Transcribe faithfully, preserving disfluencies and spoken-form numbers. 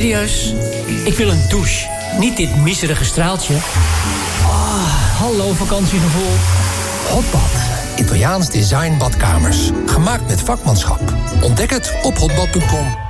serieus? Ik wil een douche. Niet dit miserige straaltje. Ah, hallo vakantiegevoel. Hotbad. Italiaans design badkamers. Gemaakt met vakmanschap. Ontdek het op hotbad punt com.